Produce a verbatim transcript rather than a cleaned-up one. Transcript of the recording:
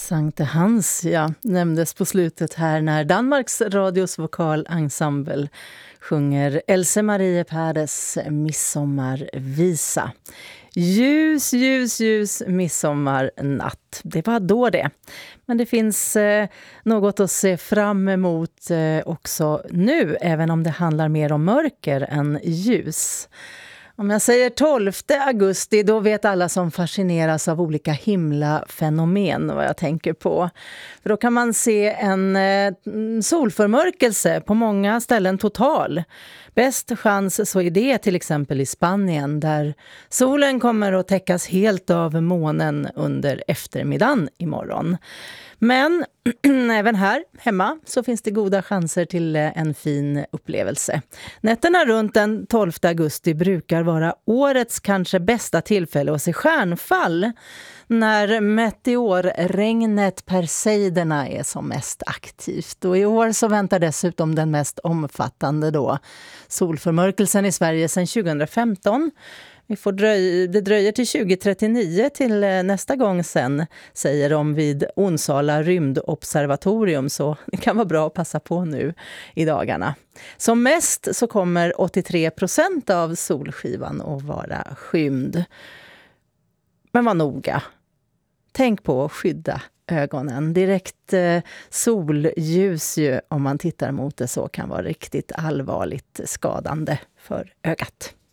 Sankte Hans, ja, nämndes på slutet här när Danmarks radios vokalensemble sjunger Else Marie Perdes midsommarvisa. Ljus, ljus, ljus midsommarnatt. Det var då det. Men det finns eh, något att se fram emot eh, också nu, även om det handlar mer om mörker än ljus. Om jag säger tolfte augusti, då vet alla som fascineras av olika himlafenomen vad jag tänker på. För då kan man se en eh, solförmörkelse på många ställen total. Bäst chans så är det till exempel i Spanien där solen kommer att täckas helt av månen under eftermiddagen imorgon. Men även här hemma så finns det goda chanser till en fin upplevelse. Nätterna runt den tolfte augusti brukar vara årets kanske bästa tillfälle att se stjärnfall när meteorregnet Perseiderna är som mest aktivt. Och i år så väntar dessutom den mest omfattande då solförmörkelsen i Sverige sedan tjugohundrafemton. Vi får dröj, det dröjer till tjugo trettionio till nästa gång sen, säger de vid Onsala rymdobservatorium, så det kan vara bra att passa på nu i dagarna. Som mest så kommer åttiotre procent av solskivan att vara skymd. Men var noga. Tänk på att skydda ögonen. Direkt eh, solljus ju, om man tittar mot det så kan vara riktigt allvarligt skadande för ögat.